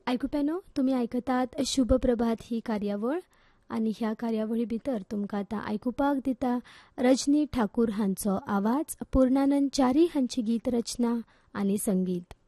आयकुप्यानो, तुम्ही ऐकतात शुभ प्रभात ही कार्यावळ आणि ह्या कार्यावळी भितर तुमकां आतां आयकुपाक दिता रजनी ठाकूर हांचो आवाज, पूर्णानंद च्यारी हांची गीत रचना आनी संगीत.